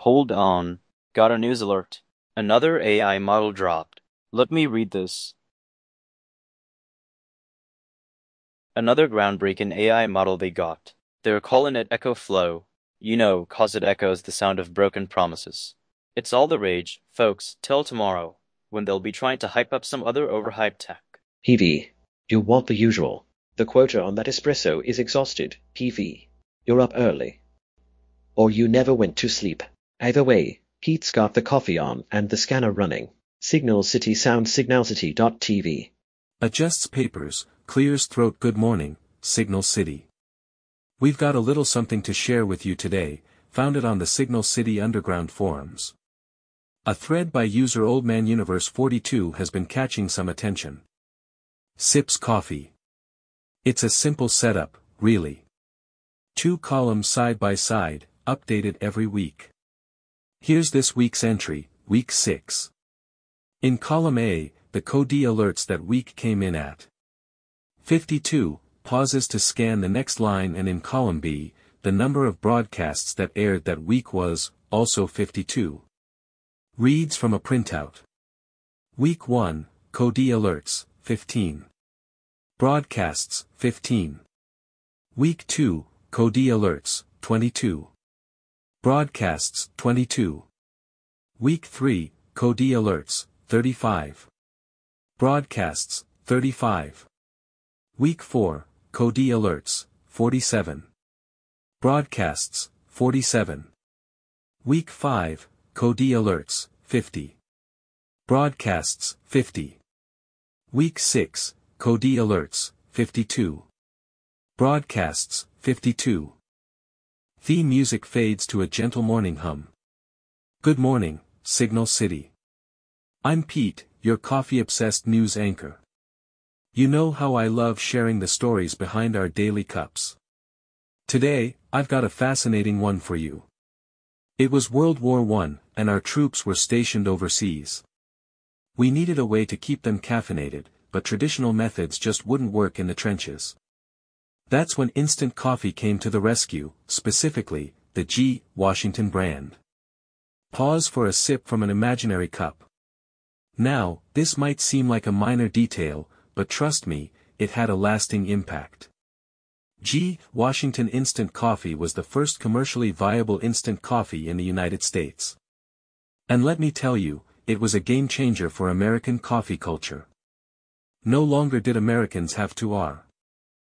Hold on. Got a news alert. Another AI model dropped. Let me read this. Another groundbreaking AI model they got. They're calling it Echo Flow. You know, 'cause it echoes the sound of broken promises. It's all the rage, folks, till tomorrow, when they'll be trying to hype up some other overhyped tech. PV, you want the usual. The quota on that espresso is exhausted. PV, you're up early. Or you never went to sleep. Either way, Pete's got the coffee on and the scanner running. Signal City sounds signalcity.tv. Adjusts papers, clears throat. Good morning, Signal City. We've got a little something to share with you today, founded on the Signal City Underground forums. A thread by user OldManUniverse42 has been catching some attention. Sips coffee. It's a simple setup, really. 2 columns side by side, updated every week. Here's this week's entry, week 6. In column A, the code alerts that week came in at 52, pauses to scan the next line, and in column B, the number of broadcasts that aired that week was also 52. Reads from a printout. Week 1, code alerts, 15. Broadcasts, 15. Week 2, code alerts, 22. Broadcasts, 22. Week 3, code alerts, 35. Broadcasts, 35. Week 4, code alerts, 47. Broadcasts, 47. Week 5, code alerts, 50. Broadcasts, 50. Week 6, code alerts, 52. Broadcasts, 52. Theme music fades to a gentle morning hum. Good morning, Signal City. I'm Pete, your coffee-obsessed news anchor. You know how I love sharing the stories behind our daily cups. Today, I've got a fascinating one for you. It was World War I, and our troops were stationed overseas. We needed a way to keep them caffeinated, but traditional methods just wouldn't work in the trenches. That's when instant coffee came to the rescue, specifically, the G. Washington brand. Pause for a sip from an imaginary cup. Now, this might seem like a minor detail, but trust me, it had a lasting impact. G. Washington Instant Coffee was the first commercially viable instant coffee in the United States. And let me tell you, it was a game changer for American coffee culture. No longer did Americans have to